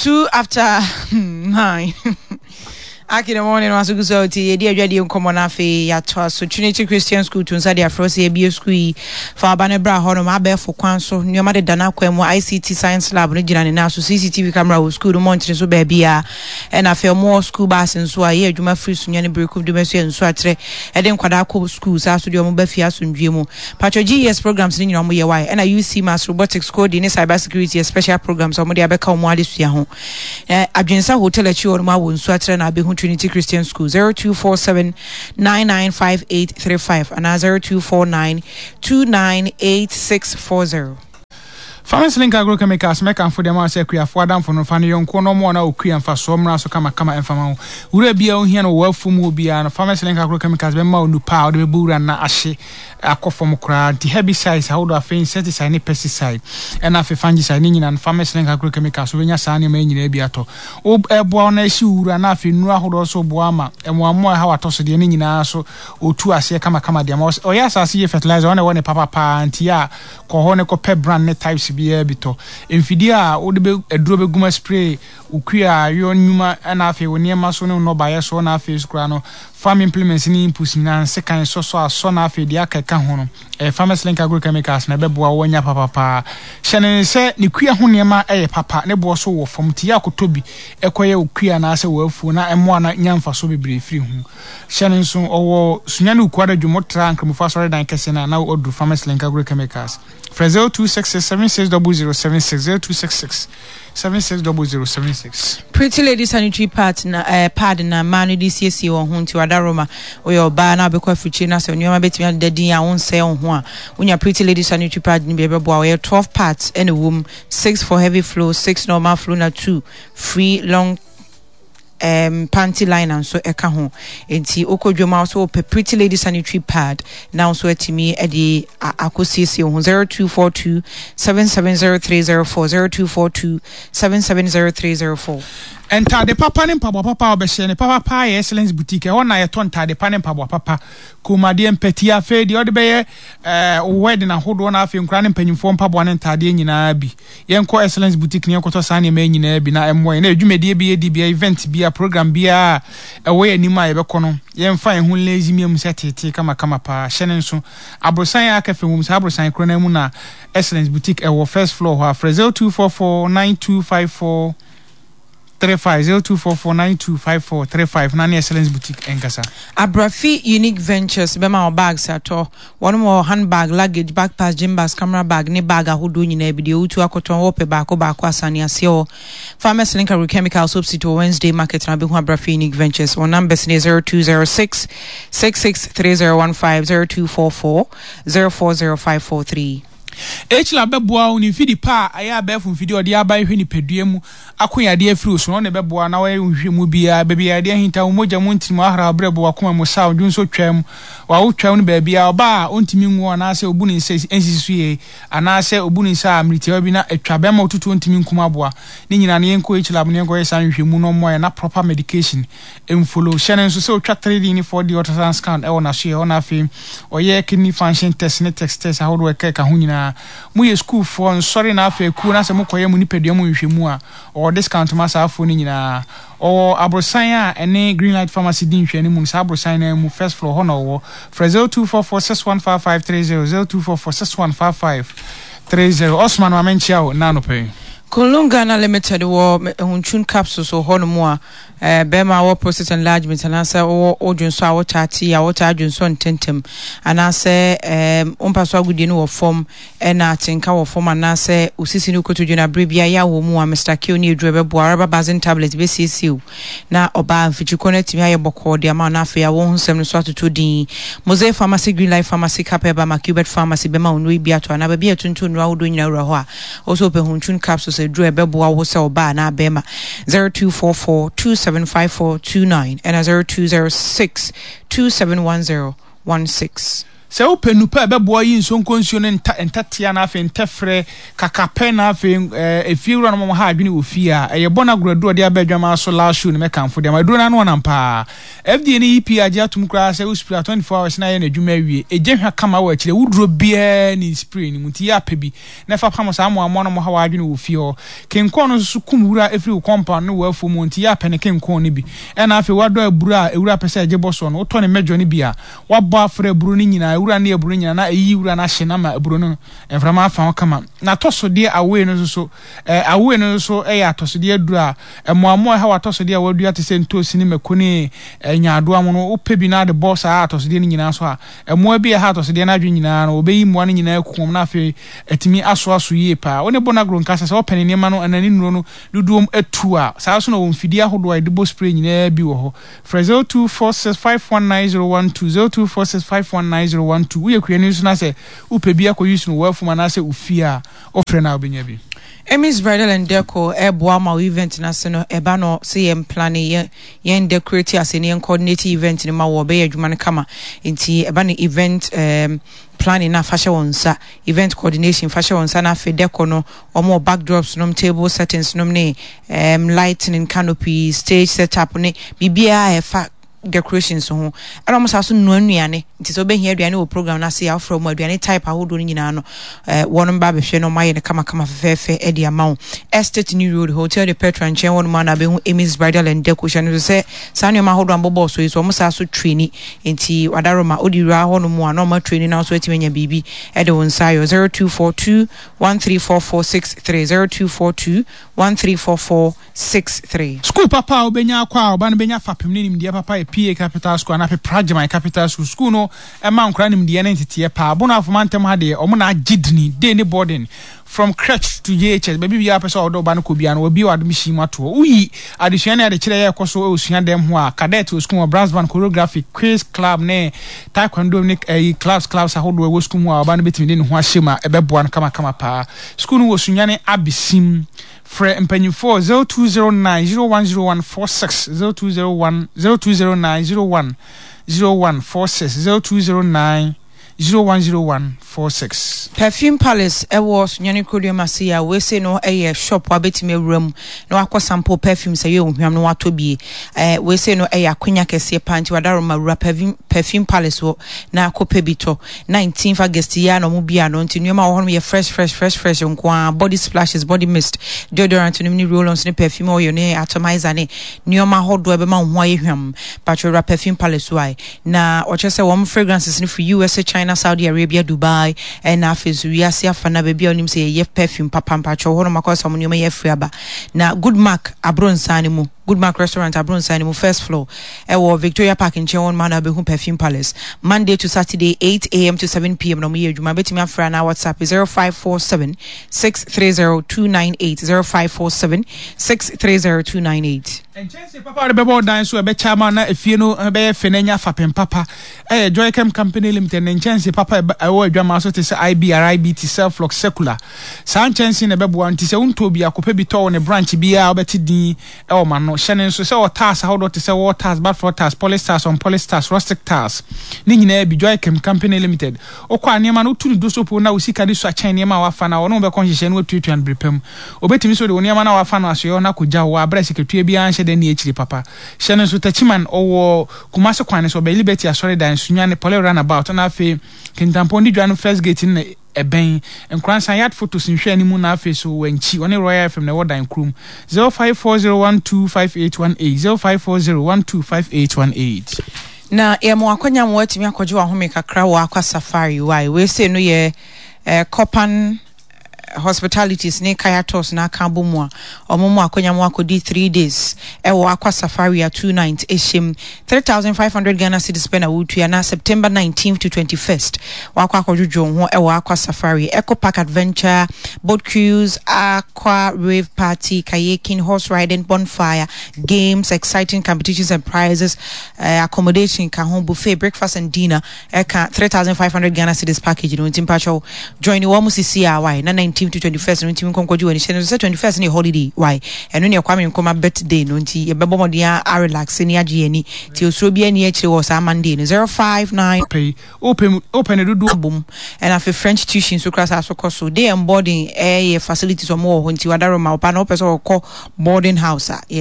2 after 9. Aki the morning was good so ti dey adwade nkomo na afi ya to so Trinity Christian School to nsa dia frost e bi school fa abane bra ho no ma be fo kwan so nyoma de dana kwa mu ICT science lab no gina ne na so CCTV camera wo school mo ntire so ba bia e na fe mo school bus nso a ye adwuma free so nyane break of de meso nso atere e de nkwada ko school sa so de mo ba fi asundwe mu patro GES programs ni nyina mo ye why e na UC Mass Robotics Coding ne cyber security special programs mo de abeka mo adesua ho adwensa hotel achi wo ma wo nso atere na be Trinity Christian School 0247995835 and 0249298640. Famous link agrochemicals make am for them as ekua for adam for no fa no yonko no mo na okua mfa so mra so kama emfama ho wura bia ohia no wafum obia no famous link agrochemicals be ma onu pa o de be wura na ahye akofom kra the herbicides how do afin insecticide ne pesticide and afi fungicide ni nyina no famous link agrochemicals we nya saa ne ma nyina bia to o ebo na ahye wura na afi nu ahodo so bo ama emo ha watoso de ne nyina so otu ase kama de ma o ya asase ye fertilizer one papa pa anti a ko ho ne ko pe brand ne types biya bito emfidi a wo de be aduro be guma spray ukua yo nyuma na afi wo niema so ne no baye so na afi skura no farm implements ni inputs na sekan so na afi dia ka ho no Famous Link Agrochemicals na beboa wo nya papa hyene se ne kua ho niema papa ne bo so wo fom ti akotobi ekoye ukua na ase wo afu na emo na nyamfa so bebre firi hu hyene nso owo sunya ne ukua da dwumotra nkremfa so redan kese na odu Famous Link Agrochemicals Frezel 266760076 266760076 Pretty Lady Sanitary pad na manu DCC won hu nti wadaroma oyo ba na bekwa fichi na se nyoma betimi adadin ya won se ho a unya Pretty Lady Sanitary pad ni bebeboa we 12 parts in a womb 6 for heavy flow 6 normal flow na 2 free long panty liner so eka ho enti okodwoma so Pretty Lady Sanitary pad now so etimi e di akosisi ho 0242 770304 0242 770304 Enta de papa ne mpabo papa obehye ne papa excellence boutique ho na ye to nta de papa ne mpabo papa komade empati afa di ode beye wedding ahodo na afa nkura ne mpanyimfo mpabo ne nta de nyina bi yenko excellence boutique ne yenkoto sa ne ma nyina bi na emmo na adwumedie bi ye di bi event bi a program bi a ewe anima ye bekono yemfa ye hu lazy miam setete kama pa hyene nso abrosan akafe mum sa abrosan krona mu na excellence boutique e wo first floor ho Frezel 2449254 350244925435 Nani Excellence Boutique Enkasa Abrafi Unique Ventures bema bags ato one more handbag luggage backpack gym bags camera bag ne bag ahodo nyina bi de otu akoton wo pe baako asane ase o Farmers Link Agrochemicals substitute Wednesday market na be hu Abrafi Unique Ventures on numbers 0206 663015 0244 040543 Echila beboa uni fidi pa aya befu fidi odi aba hwe ni pedua mu akonya de afiri so no ne beboa na wa hwe mu bia bebia de hinta umoja mu ntimi ahra brebo akoma mu sa odwunso twam wa wo twam no bebia oba ontimi nwo na ase obu ni ensisuye ana ase obu ni sa amriti wa bi na atwa bema otutu ontimi nkuma aboa ni nyina ne yenko echila bu ne yenko yesan hwe mu no moye na proper medication emfollow shene nso se otwa 3D ni 4D ultrasound scan e wona so ye ona afi oye kidney function test ne test how do ka ho nyina mu ye school for sorry na afa ku na se mu koye mu ni pedua mu nhwemu a o discount masa afo ni nyina o abrosan a ene Greenlight Pharmacy din hwani mu sa abrosan na mu first floor ho na wo Frezel 244615530 0244615530 Osman Wamenchia o na no pe Kolunga na limited wo hunchun capsules so hono mo a bema wo process enlargement anasa wo odwunso a wo tati a wo ta adwunso ntentem anasa ompaso agudie no wo form na atenka wo form anasa usisi no kotodwuna brebia ya wo mu a Mr. K oni edru bebo araba bazin tablet be CCU na oba mfichi connect mi aye bokọ de ama na afa ya wo hunsem no so atoto din Mosaic Pharmacy Greenlight Pharmacy Capeba Macubert Pharmacy bema onu bia to na ba bia tuntu no awodo nyina wura ho a also pe hunchun capsules edru ebebo wo se oba na bema 0244275429 and 0206271016 se openu pa bebo yi nsonko nsuo ne entatia na afi ntefre kakape na afi efiewura no mo ha adwene ofia eye bona gradu de abadwama so la show ne mekanfo de maduro na no na mpa FDA ne EP age atum kra se uspira 24 hours na ye na adwuma wie ejehwa kama wa akire wuduro bia ni spray ni muti ya pebi na fa pam sa mo no mo ha wa adwene ofio kenko no so kumwura efiri compound no wa afu mu nti ya pene kenko ne bi e na afi wado aburu a ewura pese ejebo so no to ne medjo ne bia wabọ afre aburu ni nyina ewura na aburu nyina na eyi wura na hye na ma aburu no enframa afa kama na tosode awe no so awe no so ya tosode aduru a emoamo ha wa tosode a wadu ate se ntosi ni makoni nyaado amu no opebi na de boss a tosode ni nyina so a emoa bi ha tosode na adwe nyina no obeyi moa ni nyina akukom na afi etimi aso yie pa woni bonagro nkasa se opene ne ma no anani nuro no duduom atu a saa so na wo mfidi ahodo a de bo spray nyina bi wo ho Frezo 246519012 246519012 we kwani so na se upebi akoyusu no wafu na se ufia ofre na obenya bi Emmy's Bridal and Deco eboa ma event na se no eba no se yem planning yen decorate as yen coordinate event ni ma wo be adwuma ne kama nti eba no event planning na fashion wonsa event coordination fashion wonsa na fe deco no omo backdrops no table settings no ne lighting canopy stage setup ne bibia e fa decorations ho era mo saso no anuane nti so be hia aduane wo program na se afro mo aduane type ahodo nyina no won ba be hwe no maye ne kama fefe e dia mawo Estate New Road Hotel de Petra nchen won ma na be hu Emmy's Bridal and Decoration so se sanyo ma ahodo ambobo so mo saso traini nti wadaroma odira ho no mo na ma traini na so etimenya bibi e de won sayo 0242 134463 0242 School papa obenya akwa oba no benya fapem ne nim dia papa PA Capital School na pe Prajman Capital School no e ma nkra nim dia na ntete pa bo na afomantem ha de omo na agidni day ne boarding from crèche to JHS baby bia pesa odo ba no ko bia no obi wa admission mato uyi addition na de kire ye koso osua dem ho a cadet school brassband choreography quiz club ne taekwondo ne clubs ahodo we school ho a ba no betimi de ne ho ahyema e beboa no kama pa school no osunya ne abisim Fre Mpenyufo 0209010146 0209010146 02010146 Perfume Palace was nyane kodiem asia we say no shop abetime awuram na wakọ sample perfume say ohwam no wato bi we say no akwanya kese panti wadaro mawura Perfume Palace wo na akope bito 19th August ya no mu bia no nti nyoma wo no fresh nkwa body splashes body mist deodorant no ni roll-ons ne perfume oil ne atomizer ne nyoma hodo ebe ma ho ayehwam patro Perfume Palace why na ochese wo fragrances ne for USA China Saudi Arabia Dubai and afezu yasi afana baby onim say ye perfume papa mpacho hono makosa mo nyoma ye friaba na Good Mark Abronsani mu Good Mark Restaurant Abronsani mu first floor ewo Victoria Park in Chewon man abehu Perfume Palace Monday to Saturday 8 a.m. to 7 p.m. no me adwuma betimi afra na WhatsApp 0547 630298 0547 630298 Enchese papa de bebo dan so be chama na efie no be fenenya fapem papa Joy Chem Company Limited enchese papa ewo adwama so te se IBT self-lock secular Sanchense ne bebo anti se unto bi akopa bi to ne branch bia obeti din ewo ma no hyene so se o tas how do te se water tas bad for tas polystars on polystars rustic tas ni nyina bi Joy Chem Company Limited okwa ne ma no tu do sopo na usika di so achen ne ma wafa na wono be konhyehyɛ no tutu an brepam obetimi so de ne ma na wafa no aso na kogya wo abra siketua bia anhye de ne echiri papa hyene so tachiman owo kumase kwane so be liberty asori dan sunya ne pole run about na afi kintampo ndi dwan first gate ne eben enkransan yard photos nhwe animu na afi so wanchi one Royal FM na wodan krum 0540125818 0540125818 na emo akonya mo atimi akoje wa home kakra wa akwa safari why we say no ye Copan hospitalities ne kayatos na kambomu a omomo akonya mo akodi 3 days ewo akwa safari ya 2 nights eshim 3500 Ghana cedis spend a wutu na September 19th to 21st wakwa akojojo ho ewo akwa safari Eco Park Adventure boat cruise aqua rave party kayaking horse riding bonfire games exciting competitions and prizes accommodation ka home buffet breakfast and dinner eka 3500 Ghana cedis package no ntimpacho join wo musisi awai na 19 19th to 21st no ntimi konkoju wani she no say 21st na holiday why eno ne Kwame Nkrumah birthday no nti ye bebo mo dia a relax ni age ani ti osuro bia ni akire wo sa Monday no 059 pay open do boom and afi French tuition so class aso koso they boarding facilities or more nti wadaro ma opa no person ko boarding house